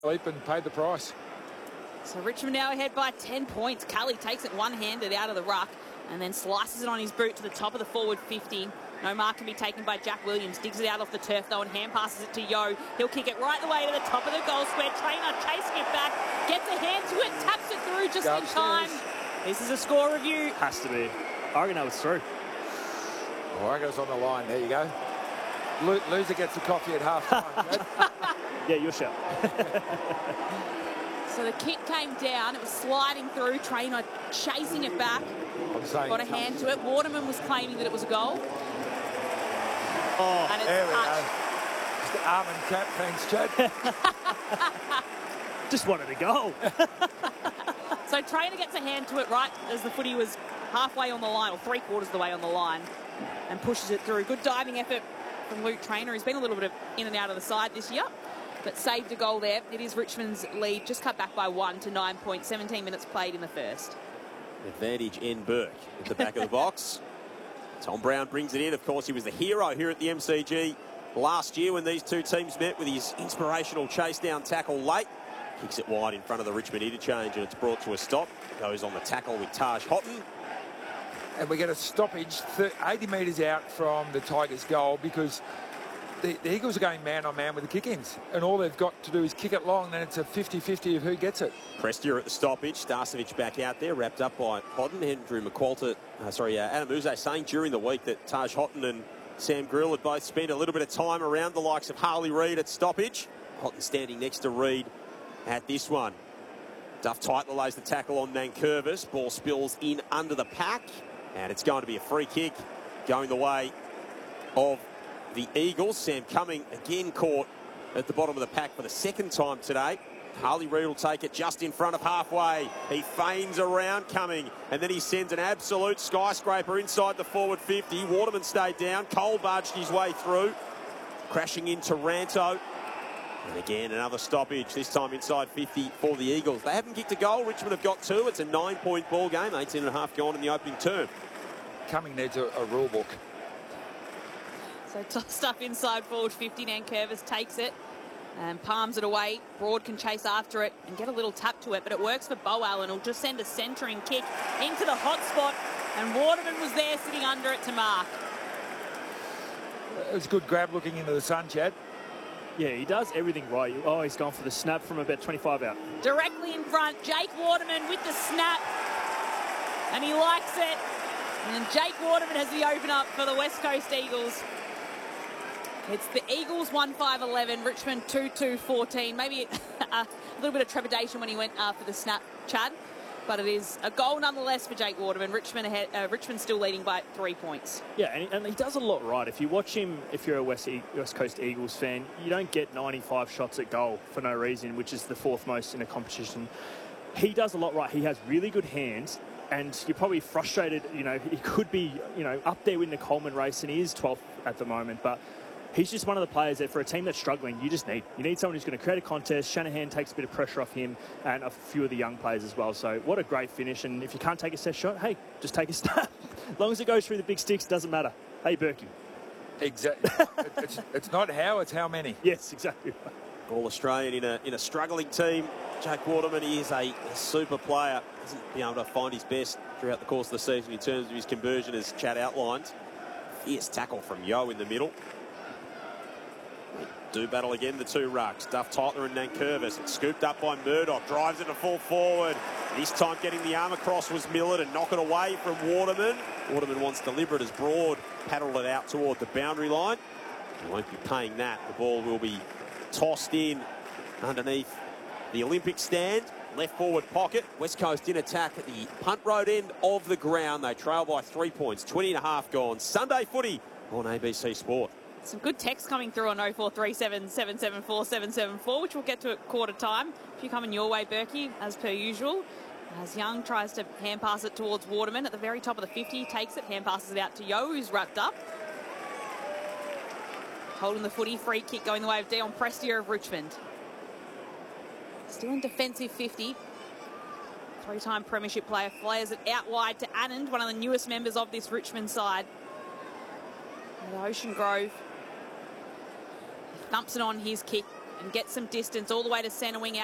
leap and paid the price. So Richmond now ahead by 10 points. Cully takes it one-handed out of the ruck and then slices it on his boot to the top of the forward 50. No mark can be taken by Jack Williams. Digs it out off the turf though and hand passes it to Yo. He'll kick it right the way to the top of the goal square. Trainer chasing it back, gets a hand to it, taps it through just in time. This is a score review. Has to be. I reckon that was through. Warrego's on the line. There you go. Loser gets the coffee at half time. Yeah, your shout. So the kick came down. It was sliding through. Trainer chasing it back. Got a hand to it. Waterman was claiming that it was a goal. Oh, and it's there we touched. go. Mr. Armand Cap, thanks, Chad. Just wanted a goal. So Trainer gets a hand to it right as the footy was halfway on the line, or three-quarters of the way on the line, and pushes it through. Good diving effort from Luke Trainer. He's been a little bit in and out of the side this year, but saved a goal there. It is Richmond's lead, just cut back by 1 to 9 points, 17 minutes played in the first. Advantage N. Burke at the back of the box. Tom Brown brings it in. Of course, he was the hero here at the MCG last year when these two teams met with his inspirational chase down tackle late. Kicks it wide in front of the Richmond interchange and it's brought to a stop. Goes on the tackle with Taj Houghton. And we get a stoppage 80 metres out from the Tigers' goal because the Eagles are going man-on-man with the kick-ins. And all they've got to do is kick it long, and then it's a 50-50 of who gets it. Prestia at the stoppage. Starcevic back out there, wrapped up by Hodden. Andrew McQualter, Adam Uze saying during the week that Taj Houghton and Sam Grill had both spent a little bit of time around the likes of Harley Reid at stoppage. Houghton standing next to Reid at this one. Duff Tytler lays the tackle on Nankervis. Ball spills in under the pack. And it's going to be a free kick going the way of the Eagles. Sam Cumming again caught at the bottom of the pack for the second time today. Harley Reid will take it just in front of halfway. He feigns around Cumming and then he sends an absolute skyscraper inside the forward 50. Waterman stayed down. Cole barged his way through, crashing into Ranto. And again, another stoppage, this time inside 50 for the Eagles. They haven't kicked a goal. Richmond have got 2. It's a 9-point ball game. 18.5 gone in the opening term. Cumming needs a rule book. So tossed up inside forward 50. Nankervis takes it and palms it away. Broad can chase after it and get a little tap to it, but it works for Bo Allen. He'll just send a centering kick into the hot spot, and Waterman was there sitting under it to mark. It was a good grab looking into the sun, Chad. Yeah, he does everything right. Oh, he's gone for the snap from about 25 out. Directly in front, Jake Waterman with the snap, and he likes it. And Jake Waterman has the open up for the West Coast Eagles. It's the Eagles 1-5-11, Richmond 2-2-14. Maybe a little bit of trepidation when he went for the snap, Chad. But it is a goal nonetheless for Jake Waterman. Richmond still leading by 3 points. Yeah, and he does a lot right. If you watch him, if you're a West Coast Eagles fan, you don't get 95 shots at goal for no reason, which is the 4th most in a competition. He does a lot right. He has really good hands, and you're probably frustrated. You know, he could be, up there in the Coleman race, and he is 12th at the moment, but he's just one of the players that for a team that's struggling, you need someone who's going to create a contest. Shanahan takes a bit of pressure off him and a few of the young players as well. So what a great finish. And if you can't take a set shot, hey, just take a snap. As long as it goes through the big sticks, doesn't matter. Hey, Berkey. Exactly. it's not how, it's how many. Yes, exactly. All Australian in a struggling team. Jake Waterman, he is a super player. Hasn't been able to find his best throughout the course of the season in terms of his conversion, as Chad outlined. Fierce tackle from Yo in the middle. Do battle again, the two rucks. Duff Tytler and Nankervis. It's scooped up by Murdoch. Drives it to full forward. This time getting the arm across was Millard and knock it away from Waterman. Waterman wants deliberate as Broad paddled it out toward the boundary line. He won't be paying that. The ball will be tossed in underneath the Olympic stand. Left forward pocket. West Coast in attack at the punt road end of the ground. They trail by 3 points. 20.5 gone. Sunday footy on ABC Sport. Some good text coming through on 0437 774 774, which we'll get to at quarter time. If you're coming your way, Berkey, as per usual. As Young tries to hand pass it towards Waterman at the very top of the 50, takes it, hand passes it out to Yo, who's wrapped up. Holding the footy, free kick going the way of Dion Prestia of Richmond. Still in defensive 50. 3-time premiership player flares it out wide to Anand, one of the newest members of this Richmond side. And Ocean Grove thumps it on his kick and get some distance all the way to centre wing.